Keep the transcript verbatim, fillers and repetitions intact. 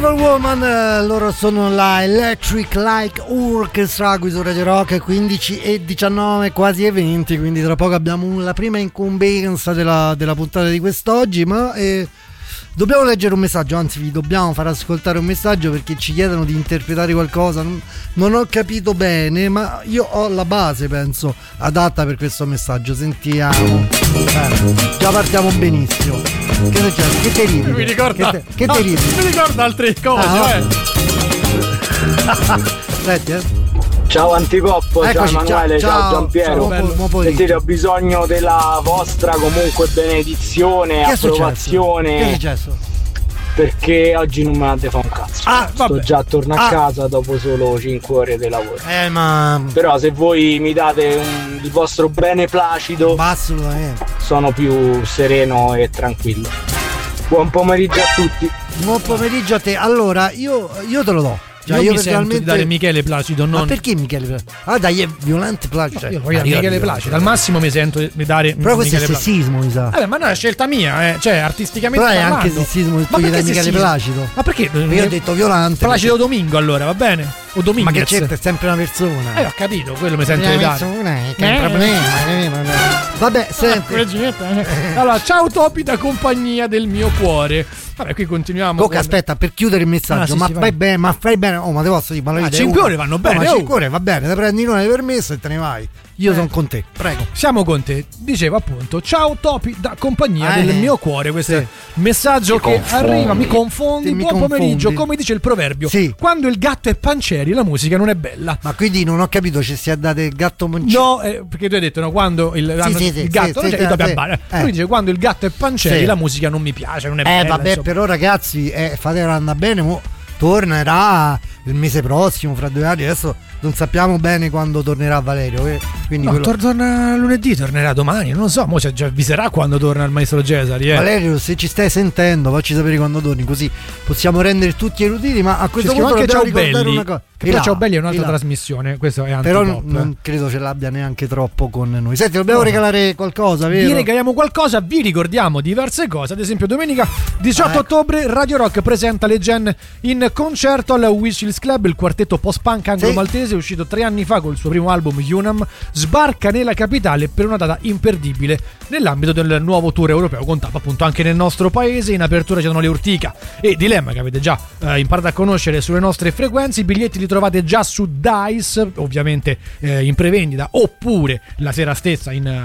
Evil Woman, eh, loro sono la Electric Light Orchestra qui su Radio Rock, quindici e diciannove, quasi e venti, quindi tra poco abbiamo la prima incombenza della, della puntata di quest'oggi, ma eh, dobbiamo leggere un messaggio, anzi vi dobbiamo far ascoltare un messaggio perché ci chiedono di interpretare qualcosa, non, non ho capito bene, ma io ho la base, penso, adatta per questo messaggio, sentiamo. Eh, già partiamo benissimo. Che succede? Che te ridi? Mi ricorda, che te, che no, te ridi? Mi ricorda altre cose, ah, eh. Senti, eh. Ciao Anticoppo, Eccoci, ciao Emanuele, ciao, ciao Giampiero. Sentite, ho bisogno della vostra comunque benedizione, che approvazione. Che è successo? Perché oggi non me la devo fare un cazzo. Ah, Sto vabbè. già torno a ah. casa dopo solo cinque ore di lavoro. Eh, ma però se voi mi date un, il vostro bene placido, assolutamente, sono più sereno e tranquillo. Buon pomeriggio a tutti. Buon pomeriggio a te. Allora, io, io te lo do. Cioè, io, io mi sento di dare Michele Placido, non... Ma perché Michele Placido? Ah dai, è Violante Placido. Cioè, io voglio dare Michele Placido, al massimo mi sento di dare. Però questo Michele è sessismo, mi sa. Vabbè, ma non è una scelta mia, eh. Cioè, artisticamente però è parlando. anche sessismo se tu gli dai Michele Placido. Ma perché? Io ho detto Violante. Placido perché... Domingo, allora, va bene? O Dominguez. Ma che certo, è sempre una persona. Eh, ho capito, quello mi sento di dare. Persona, che è un problema. Vabbè, senti. Allora, ciao Topi da compagnia del mio cuore. Vabbè, qui continuiamo. Comunque, con... aspetta, per chiudere il messaggio, ah, sì, ma sì, fai bene, ma fai bene. Oh, ma te posso dire, ma ah, cinque ore vanno bene. No, ma oh. cinque ore va bene, te prendi un'ora di permesso e te ne vai. Io eh. sono con te, prego. Siamo con te. Dicevo appunto, ciao Topi da compagnia eh. del mio cuore. Questo sì. è il messaggio mi che confondi. arriva, mi confondi. Sì, buon mi pomeriggio, confondi. come dice il proverbio. Sì. Quando il gatto è Pancieri, la musica non è bella. Ma quindi non ho capito, ci si è dato il gatto Pancieri. No, eh, perché tu hai detto no, quando il, sì, hanno, sì, il sì, gatto sì, non sì, c'è, sì, sì. eh. Lui dice quando il gatto è Pancieri, sì. la musica non mi piace, non è eh, bella. Eh vabbè, insomma. però ragazzi, eh, fatelo andare bene, mo tornerà il mese prossimo, fra due anni, adesso non sappiamo bene quando tornerà Valerio, eh? Quindi no, quello... tor- torna lunedì, tornerà domani, non lo so, mo già avviserà quando torna il maestro Cesari. Eh. Valerio, se ci stai sentendo, facci sapere quando torni, così possiamo rendere tutti eruditi, ma a questo ci punto anche dobbiamo Ciao ricordare Belli, una cosa. Che però Ciao Belli è un'altra trasmissione, questo è Antipop. Però non, non credo ce l'abbia neanche troppo con noi. Senti, dobbiamo no. regalare qualcosa, vero? Vi regaliamo qualcosa, vi ricordiamo diverse cose, ad esempio domenica diciotto ah, ecco. ottobre Radio Rock presenta le Gen in concerto al Wishlist Club, il quartetto post-punk anglo-maltese sì. uscito tre anni fa col suo primo album Unam, sbarca nella capitale per una data imperdibile nell'ambito del nuovo tour europeo con tappa appunto anche nel nostro paese. In apertura c'erano le Urtica e Dilemma che avete già eh, imparato a conoscere sulle nostre frequenze. I biglietti li trovate già su Dice, ovviamente eh, in prevendita oppure la sera stessa in